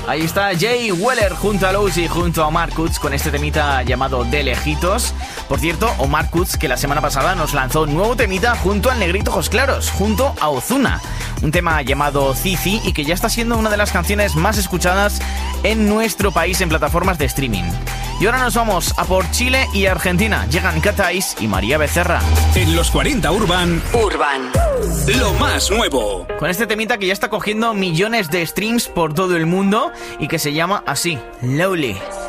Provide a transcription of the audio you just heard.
Ahí está Jay Weller junto a Louis y junto a Omar Coutts con este temita llamado De Lejitos. Por cierto, Omar Coutts, que la semana pasada nos lanzó un nuevo temita junto al Negrito Ojos Claros, junto a Ozuna. Un tema llamado Cici y que ya está siendo una de las canciones más escuchadas en nuestro país en plataformas de streaming. Y ahora nos vamos a por Chile y Argentina. Llegan Cat Eyes y María Becerra. En los 40 Urban, lo más nuevo. Con este temita que ya está cogiendo millones de streams por todo el mundo y que se llama así, Lowly.